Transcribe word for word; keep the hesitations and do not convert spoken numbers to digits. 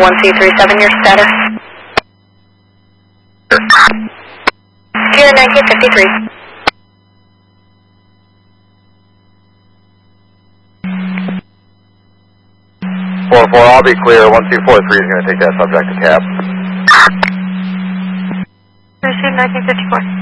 one C three seven, your status. Sierra nineteen fifty-three. four four, I'll be clear. one two four three is going to take that subject to cab. Received nineteen fifty-four.